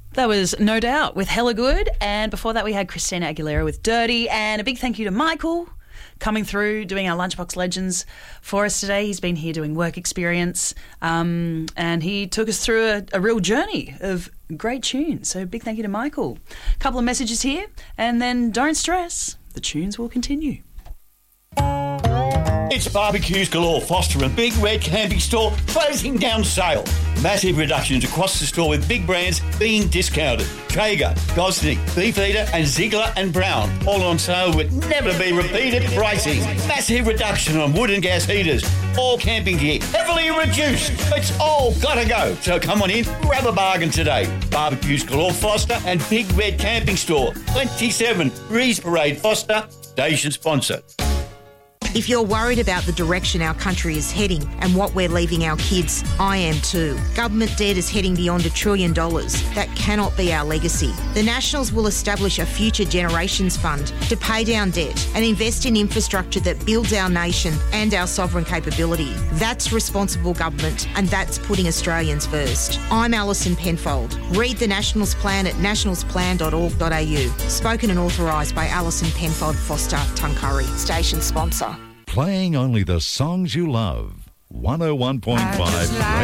That was No Doubt with Hella Good, and before that we had Christina Aguilera with Dirty, and a big thank you to Michael coming through, doing our Lunchbox Legends for us today. He's been here doing work experience, and he took us through a real journey of great tunes. So big thank you to Michael. A couple of messages here, and then don't stress, the tunes will continue. It's Barbecues Galore Foster and Big Red Camping Store closing down sale. Massive reductions across the store with big brands being discounted. Traeger, Gosney, Beefeater and Ziegler and Brown. All on sale with never be repeated pricing. Massive reduction on wood and gas heaters. All camping gear heavily reduced. It's all gotta go. So come on in, grab a bargain today. Barbecues Galore Foster and Big Red Camping Store. 27 Breeze Parade Foster, station sponsor. If you're worried about the direction our country is heading and what we're leaving our kids, I am too. Government debt is heading beyond $1 trillion. That cannot be our legacy. The Nationals will establish a Future Generations Fund to pay down debt and invest in infrastructure that builds our nation and our sovereign capability. That's responsible government, and that's putting Australians first. I'm Alison Penfold. Read the Nationals Plan at nationalsplan.org.au. Spoken and authorised by Alison Penfold Foster, Tuncurry. Station sponsor. Playing only the songs you love. 101.5